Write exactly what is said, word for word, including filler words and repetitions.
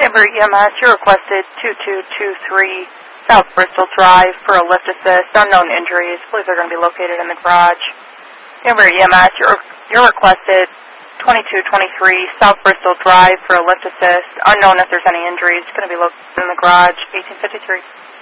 Danbury E M S, you're requested two two two three South Bristol Drive for a lift assist. Unknown injuries. Police are going to be located in the garage. Danbury E M S, you're, you're requested twenty-two twenty-three South Bristol Drive for a lift assist. Unknown if there's any injuries. It's going to be located in the garage. eighteen fifty-three.